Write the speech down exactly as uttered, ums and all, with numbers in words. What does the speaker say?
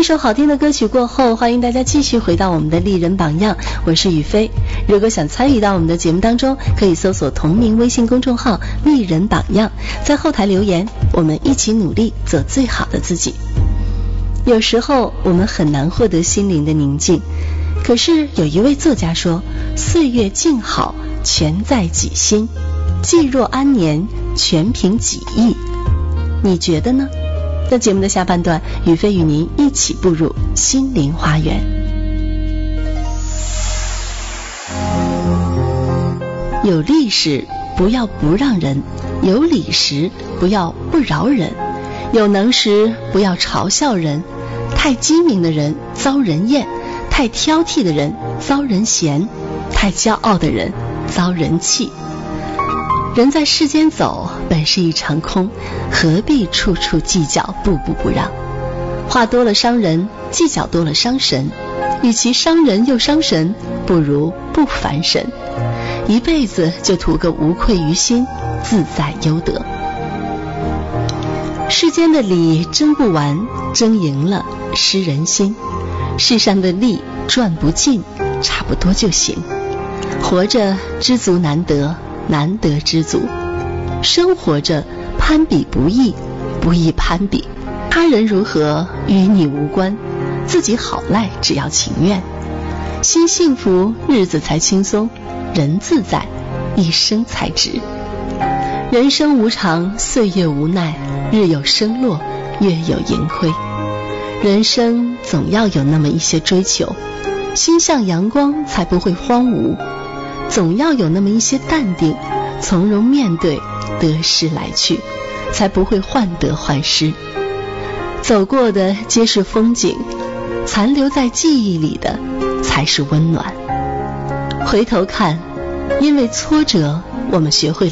一首好听的歌曲过后，欢迎大家继续回到我们的丽人榜样，我是雨飞。如果想参与到我们的节目当中，可以搜索同名微信公众号丽人榜样，在后台留言，我们一起努力做最好的自己。有时候我们很难获得心灵的宁静，可是有一位作家说，岁月静好全在己心，既若安年全凭己意。你觉得呢？在节目的下半段，雨飞与您一起步入心灵花园。有力时不要不让人，有理时不要不饶人，有能时不要嘲笑人。太机敏的人遭人厌，太挑剔的人遭人嫌，太骄傲的人遭人气。人在世间走，本是一场空，何必处处计较，步步不让。话多了伤人，计较多了伤神，与其伤人又伤神，不如不烦神。一辈子就图个无愧于心，自在优得。世间的理争不完，争赢了失人心。世上的利赚不尽，差不多就行。活着知足难得，难得知足。生活着攀比不易，不易攀比。他人如何与你无关，自己好赖只要情愿。心幸福，日子才轻松；人自在，一生才值。人生无常，岁月无奈，日有升落，月有盈亏。人生总要有那么一些追求，心向阳光才不会荒芜。总要有那么一些淡定，从容面对得失来去，才不会患得患失。走过的皆是风景，残留在记忆里的才是温暖。回头看，因为挫折，我们学会